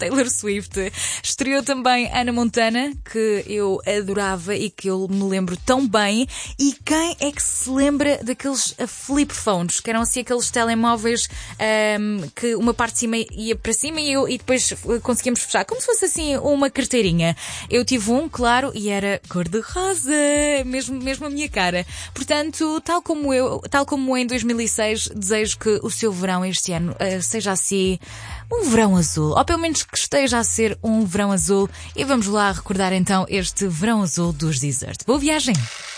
Taylor Swift. Estreou também Hannah Montana, que eu adorava e que eu me lembro tão bem. E quem é que se lembra daqueles flip phones, que eram assim aqueles telemóveis que uma parte de cima ia para cima e depois conseguíamos fechar, como se fosse assim uma carteirinha. Eu tive um, claro, e era cor-de-rosa, mesmo a minha cara. Portanto, tal como em 2006, desejo que o seu verão este ano seja assim um verão azul, ou pelo menos que esteja a ser um verão azul. E vamos lá recordar então este verão azul dos Desert. Boa viagem!